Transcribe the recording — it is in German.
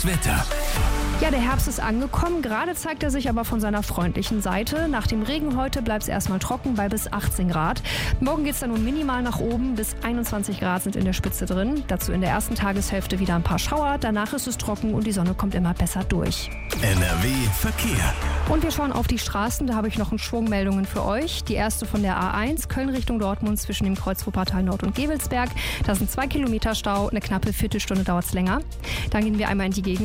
Das Wetter. Ja, der Herbst ist angekommen. Gerade zeigt er sich aber von seiner freundlichen Seite. Nach dem Regen heute bleibt es erstmal trocken bei bis 18 Grad. Morgen geht es dann nur minimal nach oben. Bis 21 Grad sind in der Spitze drin. Dazu in der ersten Tageshälfte wieder ein paar Schauer. Danach ist es trocken und die Sonne kommt immer besser durch. NRW Verkehr. Und wir schauen auf die Straßen. Da habe ich noch einen Schwung Meldungen für euch. Die erste von der A1, Köln Richtung Dortmund zwischen dem Kreuz Wuppertal Nord und Gevelsberg. Da sind 2 Kilometer Stau. Eine knappe Viertelstunde dauert es länger. Dann gehen wir einmal in die Gegend